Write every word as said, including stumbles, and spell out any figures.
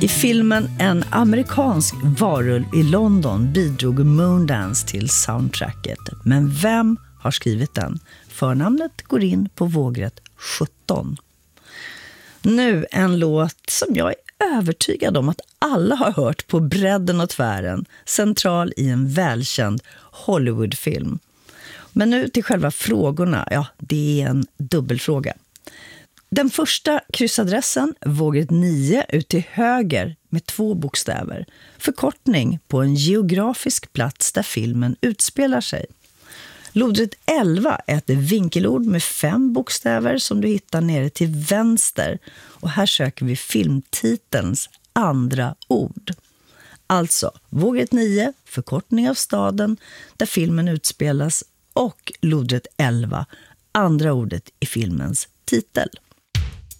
I filmen En amerikansk varulv i London bidrog Moondance till soundtracket. Men vem har skrivit den? Förnamnet går in på vågrätt sjutton. Nu en låt som jag är övertygad om att alla har hört på bredden och tvären, central i en välkänd Hollywoodfilm. Men nu till själva frågorna, ja, det är en dubbelfråga. Den första kryssadressen, vågrätt nio, ut till höger med två bokstäver. Förkortning på en geografisk plats där filmen utspelar sig. Lodrätt elva är ett vinkelord med fem bokstäver som du hittar nere till vänster. Och här söker vi filmtitelns andra ord. Alltså, vågrätt nio, förkortning av staden där filmen utspelas, och lodrätt elva, andra ordet i filmens titel.